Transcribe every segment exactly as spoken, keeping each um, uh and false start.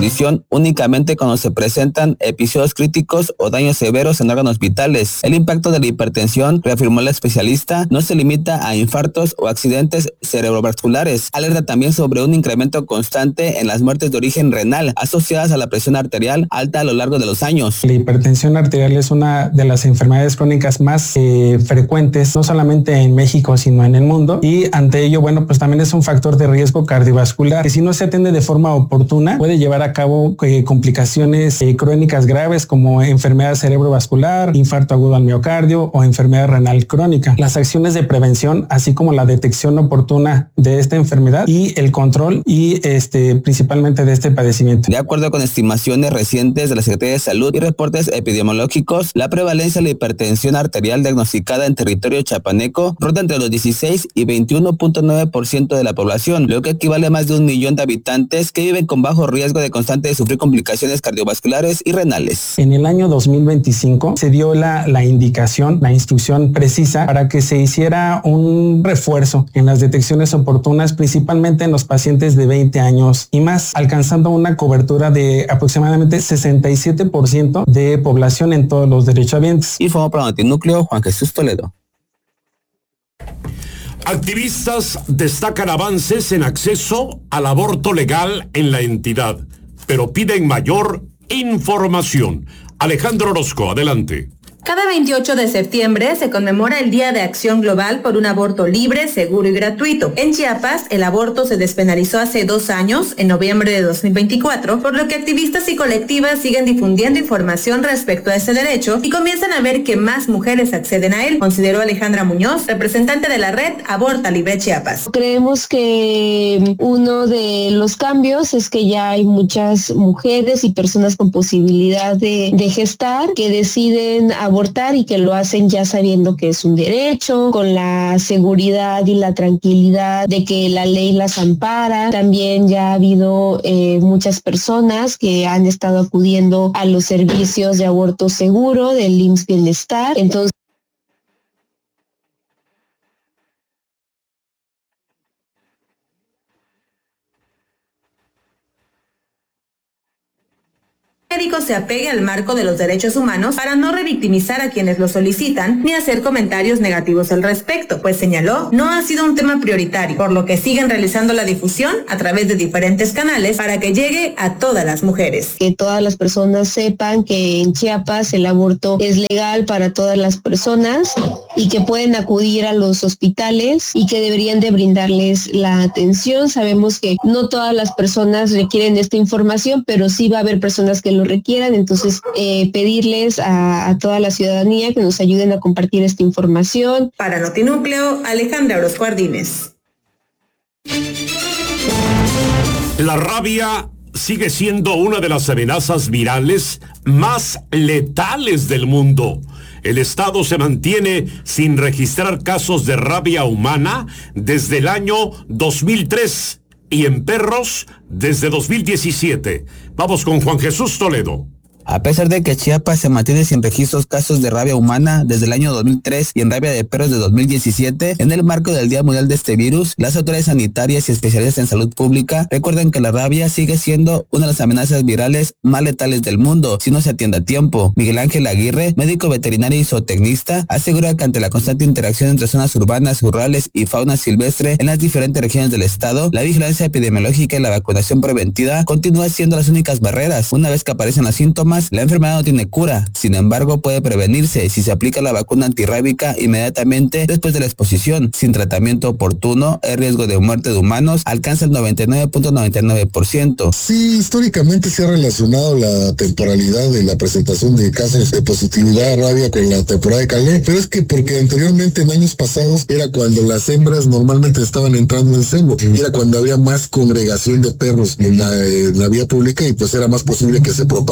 condición únicamente cuando se presentan episodios críticos o daños severos en órganos vitales. El impacto de la hipertensión, reafirmó la especialista, no se limita a infartos o accidentes cerebrovasculares. Alerta también sobre un incremento constante en las muertes de origen renal asociadas a la presión arterial alta a lo largo de los años. La hipertensión arterial es una de las enfermedades crónicas más eh, frecuentes, no solamente en México, sino en el mundo. Y ante ello, bueno, pues también es un factor de riesgo cardiovascular que, si no se atiende de forma oportuna, puede llevar a cabo eh, complicaciones eh, crónicas graves como enfermedad cerebrovascular, infarto agudo al miocardio o enfermedad renal crónica. Las acciones de prevención, así como la detección oportuna de esta enfermedad y el control y este principalmente de este padecimiento. De acuerdo con estimaciones recientes de la Secretaría de Salud y reportes epidemiológicos, la prevalencia de la hipertensión arterial diagnosticada en territorio chapaneco ronda entre los dieciséis y veintiuno punto nueve por ciento de la población, lo que equivale a más de un millón de habitantes que viven con bajo riesgo de constante de sufrir complicaciones cardiovasculares y renales. En el año dos mil veinticinco se dio la, la indicación, la instrucción precisa para que se hiciera un refuerzo en las detecciones oportunas, principalmente en los pacientes de veinte años y más, alcanzando una cobertura de aproximadamente sesenta y siete por ciento de población en todos los derechohabientes. Informó para Notinúcleo Juan Jesús Toledo. Activistas destacan avances en acceso al aborto legal en la entidad, pero piden mayor información. Alejandro Orozco, adelante. Cada veintiocho de septiembre se conmemora el Día de Acción Global por un aborto libre, seguro y gratuito. En Chiapas, el aborto se despenalizó hace dos años, en noviembre de dos mil veinticuatro, por lo que activistas y colectivas siguen difundiendo información respecto a este derecho y comienzan a ver que más mujeres acceden a él, consideró Alejandra Muñoz, representante de la red Aborta Libre Chiapas. Creemos que uno de los cambios es que ya hay muchas mujeres y personas con posibilidad de, de gestar que deciden abortar abortar y que lo hacen ya sabiendo que es un derecho, con la seguridad y la tranquilidad de que la ley las ampara. También ya ha habido eh, muchas personas que han estado acudiendo a los servicios de aborto seguro del I M S S Bienestar. Entonces, médico se apegue al marco de los derechos humanos para no revictimizar a quienes lo solicitan ni hacer comentarios negativos al respecto, pues señaló, no ha sido un tema prioritario, por lo que siguen realizando la difusión a través de diferentes canales para que llegue a todas las mujeres. Que todas las personas sepan que en Chiapas el aborto es legal para todas las personas y que pueden acudir a los hospitales y que deberían de brindarles la atención. Sabemos que no todas las personas requieren esta información, pero sí va a haber personas que lo requieran, entonces eh, pedirles a, a toda la ciudadanía que nos ayuden a compartir esta información. Para Notinúcleo, Alejandra Orozco Ardínez. La rabia sigue siendo una de las amenazas virales más letales del mundo. El Estado se mantiene sin registrar casos de rabia humana desde el año dos mil tres y en perros desde dos mil diecisiete. Vamos con Juan Jesús Toledo. A pesar de que Chiapas se mantiene sin registros casos de rabia humana desde el año dos mil tres y en rabia de perros de dos mil diecisiete, en el marco del Día Mundial de este virus, las autoridades sanitarias y especialistas en salud pública recuerdan que la rabia sigue siendo una de las amenazas virales más letales del mundo si no se atiende a tiempo. Miguel Ángel Aguirre, médico veterinario y zootecnista, asegura que ante la constante interacción entre zonas urbanas, rurales y fauna silvestre en las diferentes regiones del estado, la vigilancia epidemiológica y la vacunación preventiva continúan siendo las únicas barreras. Una vez que aparecen los síntomas, la enfermedad no tiene cura, sin embargo puede prevenirse si se aplica la vacuna antirrábica inmediatamente después de la exposición. Sin tratamiento oportuno, el riesgo de muerte de humanos alcanza el noventa y nueve punto noventa y nueve por ciento. Sí, históricamente se ha relacionado la temporalidad de la presentación de casos de positividad a rabia con la temporada de Calé, pero es que porque anteriormente en años pasados era cuando las hembras normalmente estaban entrando en celo, era cuando había más congregación de perros en la, en la vía pública y pues era más posible que se propagara el virus.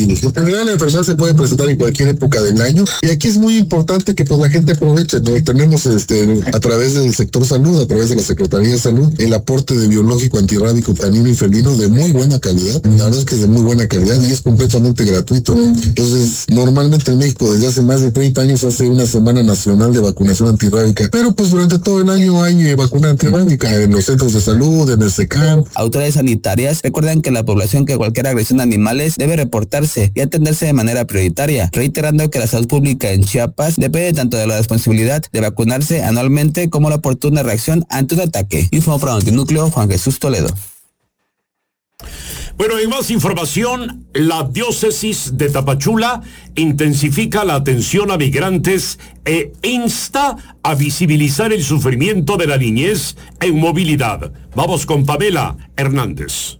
niños. En general, la enfermedad se puede presentar en cualquier época del año y aquí es muy importante que pues la gente aproveche, ¿no? Tenemos este a través del sector salud, a través de la Secretaría de Salud, el aporte de biológico antirrábico canino y felino de muy buena calidad. La verdad es que es de muy buena calidad y es completamente gratuito. Entonces, normalmente en México desde hace más de treinta años hace una semana nacional de vacunación antirrábica, pero pues durante todo el año hay eh, vacuna antirrábica en los centros de salud, en el SECAM. Autoridades sanitarias recuerdan que la población que cualquier agresión a animales debe reportarse y atenderse de manera prioritaria, reiterando que la salud pública en Chiapas depende tanto de la responsabilidad de vacunarse anualmente como la oportuna reacción ante un ataque. Informó para Notinúcleo Juan Jesús Toledo. Bueno, en más información, la diócesis de Tapachula intensifica la atención a migrantes e insta a visibilizar el sufrimiento de la niñez en movilidad. Vamos con Pamela Hernández.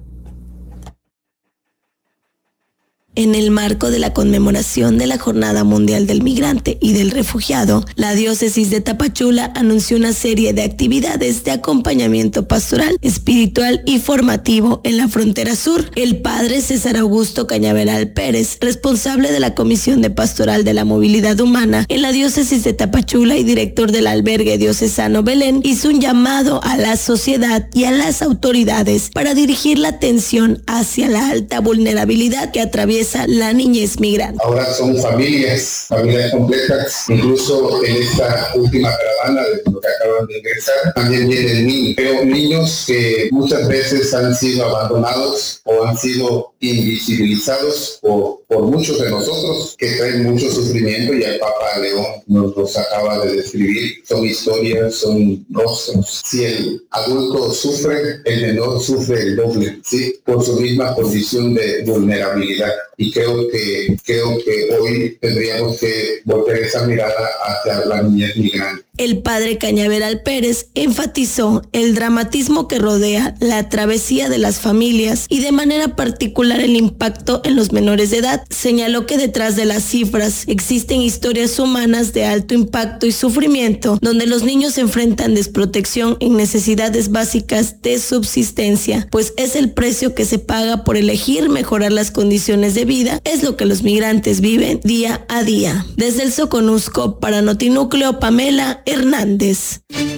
En el marco de la conmemoración de la Jornada Mundial del Migrante y del Refugiado, la diócesis de Tapachula anunció una serie de actividades de acompañamiento pastoral, espiritual y formativo en la frontera sur. El padre César Augusto Cañaveral Pérez, responsable de la Comisión de Pastoral de la Movilidad Humana en la diócesis de Tapachula y director del albergue diocesano Belén, hizo un llamado a la sociedad y a las autoridades para dirigir la atención hacia la alta vulnerabilidad que atraviesa la niñez migrante. Ahora son familias, familias completas, incluso en esta última caravana de lo que acaban de ingresar, también vienen niños, pero niños que muchas veces han sido abandonados o han sido invisibilizados por, por muchos de nosotros, que traen mucho sufrimiento, y el Papa León nos los acaba de describir. Son historias, son rostros. Si el adulto sufre, el menor sufre el doble, ¿sí? Por su misma condición de vulnerabilidad. Y creo que creo que hoy tendríamos que volver esa mirada hacia la niñez migrante. El padre Cañaveral Pérez enfatizó el dramatismo que rodea la travesía de las familias y de manera particular el impacto en los menores de edad. Señaló que detrás de las cifras existen historias humanas de alto impacto y sufrimiento, donde los niños enfrentan desprotección en necesidades básicas de subsistencia, pues es el precio que se paga por elegir mejorar las condiciones de vida, es lo que los migrantes viven día a día. Desde el Soconusco, para Notinúcleo, Pamela Hernández.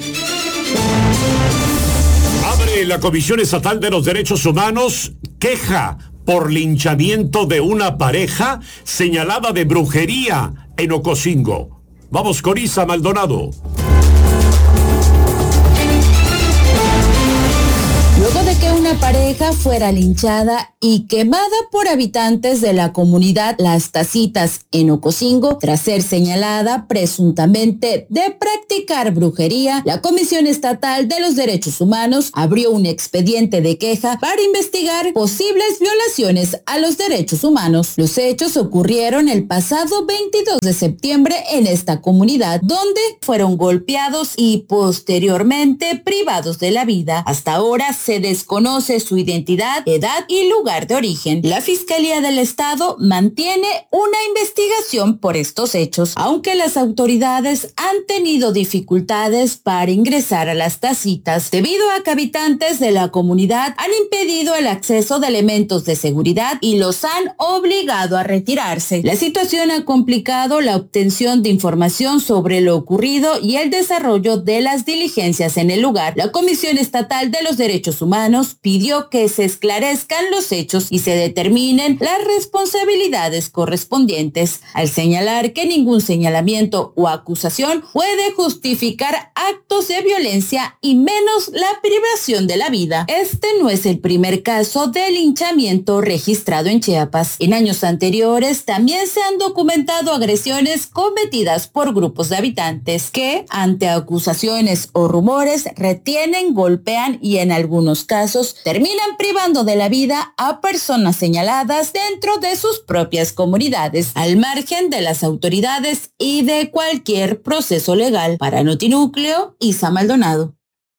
Abre la Comisión Estatal de los Derechos Humanos queja por linchamiento de una pareja señalada de brujería en Ocosingo. Vamos con Isa Maldonado. Luego de que una pareja fuera linchada y quemada por habitantes de la comunidad Las Tacitas en Ocosingo, tras ser señalada presuntamente de practicar brujería, la Comisión Estatal de los Derechos Humanos abrió un expediente de queja para investigar posibles violaciones a los derechos humanos. Los hechos ocurrieron el pasado veintidós de septiembre en esta comunidad, donde fueron golpeados y posteriormente privados de la vida. Hasta ahora se desconoce su identidad, edad y lugar de origen. La Fiscalía del Estado mantiene una investigación por estos hechos, aunque las autoridades han tenido dificultades para ingresar a Las Tacitas debido a que habitantes de la comunidad han impedido el acceso de elementos de seguridad y los han obligado a retirarse. La situación ha complicado la obtención de información sobre lo ocurrido y el desarrollo de las diligencias en el lugar. La Comisión Estatal de los Derechos Humanos pidió que se esclarezcan los hechos y se determinen las responsabilidades correspondientes, al señalar que ningún señalamiento o acusación puede justificar actos de violencia y menos la privación de la vida. Este no es el primer caso de linchamiento registrado en Chiapas. En años anteriores también se han documentado agresiones cometidas por grupos de habitantes que, ante acusaciones o rumores, retienen, golpean y en algunos casos terminan privando de la vida a personas señaladas dentro de sus propias comunidades, al margen de las autoridades y de cualquier proceso legal. Para Notinúcleo, Isa Maldonado.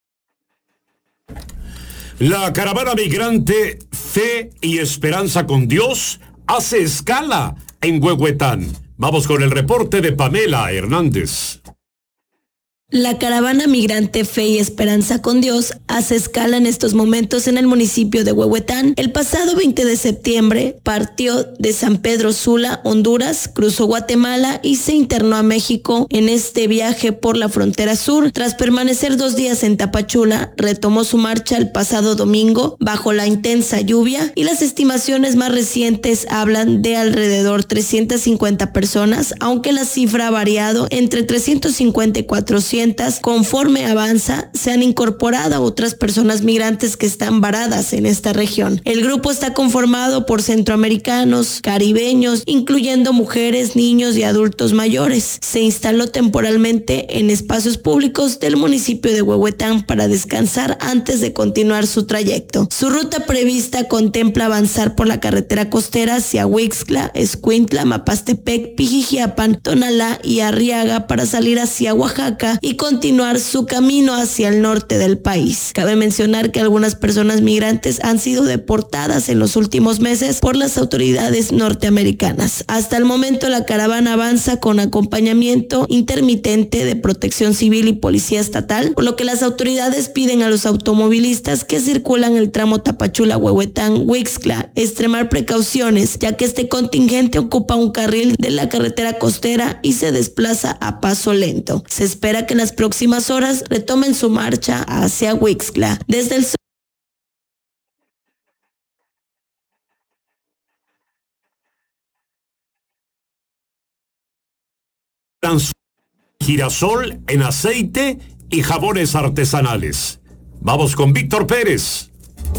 La caravana migrante Fe y Esperanza con Dios hace escala en Huehuetán. Vamos con el reporte de Pamela Hernández. La caravana migrante Fe y Esperanza con Dios hace escala en estos momentos en el municipio de Huehuetán. El pasado veinte de septiembre partió de San Pedro Sula, Honduras, cruzó Guatemala y se internó a México. En este viaje por la frontera sur, tras permanecer dos días en Tapachula, retomó su marcha el pasado domingo bajo la intensa lluvia y las estimaciones más recientes hablan de alrededor trescientas cincuenta personas, aunque la cifra ha variado entre trescientos cincuenta y cuatrocientos. Conforme avanza, se han incorporado a otras personas migrantes que están varadas en esta región. El grupo está conformado por centroamericanos, caribeños, incluyendo mujeres, niños y adultos mayores. Se instaló temporalmente en espacios públicos del municipio de Huehuetán para descansar antes de continuar su trayecto. Su ruta prevista contempla avanzar por la carretera costera hacia Huixtla, Escuintla, Mapastepec, Pijijiapan, Tonalá y Arriaga para salir hacia Oaxaca y continuar su camino hacia el norte del país. Cabe mencionar que algunas personas migrantes han sido deportadas en los últimos meses por las autoridades norteamericanas. Hasta el momento la caravana avanza con acompañamiento intermitente de Protección Civil y Policía Estatal, por lo que las autoridades piden a los automovilistas que circulan el tramo Tapachula-Huehuetán-Huixtla extremar precauciones, ya que este contingente ocupa un carril de la carretera costera y se desplaza a paso lento. Se espera que en las próximas horas retomen su marcha hacia Huixtla. Desde el girasol en aceite y jabones artesanales. Vamos con Víctor Pérez.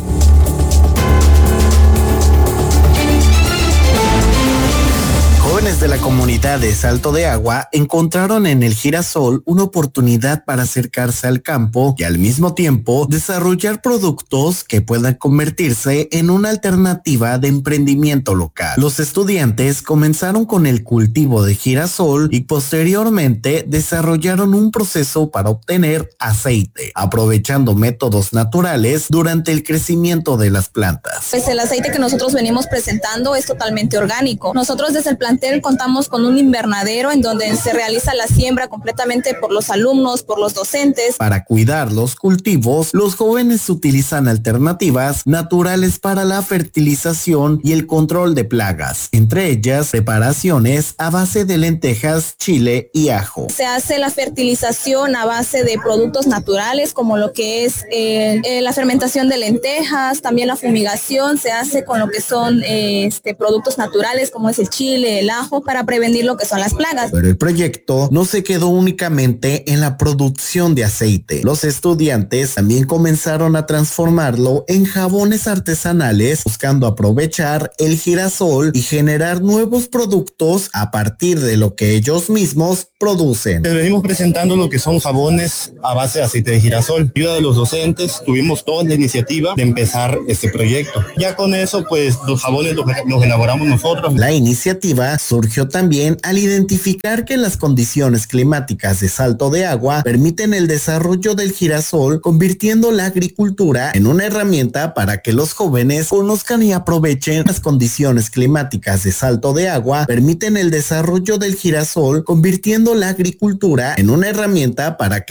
Jóvenes de la comunidad de Salto de Agua encontraron en el girasol una oportunidad para acercarse al campo y al mismo tiempo desarrollar productos que puedan convertirse en una alternativa de emprendimiento local. Los estudiantes comenzaron con el cultivo de girasol y posteriormente desarrollaron un proceso para obtener aceite, aprovechando métodos naturales durante el crecimiento de las plantas. Pues el aceite que nosotros venimos presentando es totalmente orgánico. Nosotros desde el plantel contamos con un invernadero en donde se realiza la siembra completamente por los alumnos, por los docentes. Para cuidar los cultivos, los jóvenes utilizan alternativas naturales para la fertilización y el control de plagas, entre ellas preparaciones a base de lentejas, chile y ajo. Se hace la fertilización a base de productos naturales como lo que es eh, eh, la fermentación de lentejas, también la fumigación se hace con lo que son eh, este, productos naturales como es el chile, el ajo, para prevenir lo que son las plagas. Pero el proyecto no se quedó únicamente en la producción de aceite. Los estudiantes también comenzaron a transformarlo en jabones artesanales, buscando aprovechar el girasol y generar nuevos productos a partir de lo que ellos mismos producen. Les venimos presentando lo que son jabones a base de aceite de girasol. Ayuda de los docentes, tuvimos toda la iniciativa de empezar este proyecto. Ya con eso, pues los jabones los, los elaboramos nosotros. La iniciativa surgió también al identificar que las condiciones climáticas de Salto de Agua permiten el desarrollo del girasol, convirtiendo la agricultura en una herramienta para que los jóvenes conozcan y aprovechen las condiciones climáticas de Salto de Agua, permiten el desarrollo del girasol, convirtiendo la agricultura en una herramienta para que